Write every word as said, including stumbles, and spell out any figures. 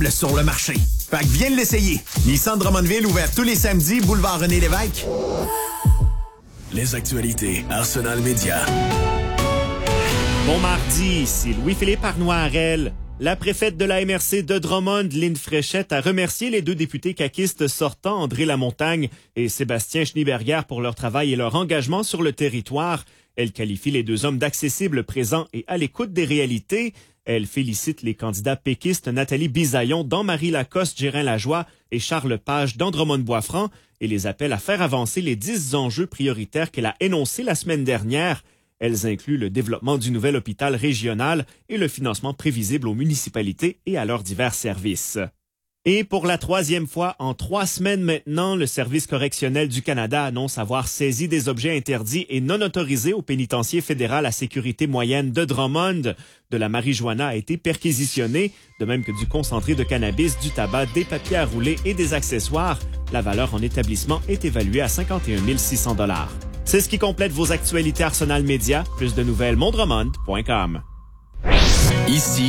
sur le marché. Fait que viens l'essayer. Nissan Drummondville, ouvert tous les samedis, boulevard René-Lévesque. Les actualités Arsenal Média. Bon mardi, ici Louis-Philippe Arnoirel. La préfète de la M R C de Drummond, Lynn Fréchette, a remercié les deux députés caquistes sortants, André Lamontagne et Sébastien Schneeberger, pour leur travail et leur engagement sur le territoire. Elle qualifie les deux hommes d'accessibles, présents et à l'écoute des réalités. Elle félicite les candidats péquistes Nathalie Bisaillon, Dan-Marie Lacoste, Gérin Lajoie et Charles Page d'Andromont-Boisfranc et les appelle à faire avancer les dix enjeux prioritaires qu'elle a énoncés la semaine dernière. Elles incluent le développement du nouvel hôpital régional et le financement prévisible aux municipalités et à leurs divers services. Et pour la troisième fois en trois semaines maintenant, le Service correctionnel du Canada annonce avoir saisi des objets interdits et non autorisés au pénitencier fédéral à sécurité moyenne de Drummond. De la marijuana a été perquisitionnée, de même que du concentré de cannabis, du tabac, des papiers à rouler et des accessoires. La valeur en établissement est évaluée à cinquante et un mille six cents dollars. C'est ce qui complète vos actualités Arsenal Média. Plus de nouvelles, mondremond point com. Ici